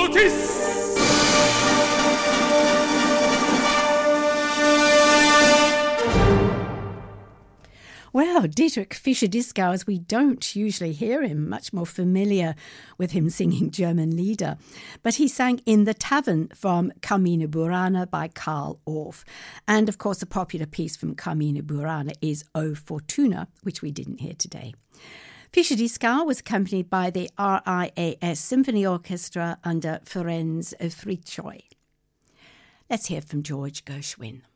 Otis! Well, Dietrich Fischer-Dieskau, as we don't usually hear him, much more familiar with him singing German Lieder. But he sang In the Tavern from Carmina Burana by Karl Orff. And, of course, a popular piece from Carmina Burana is O Fortuna, which we didn't hear today. Fischer-Dieskau was accompanied by the RIAS Symphony Orchestra under Ferenc Fricsay. Let's hear from George Gershwin.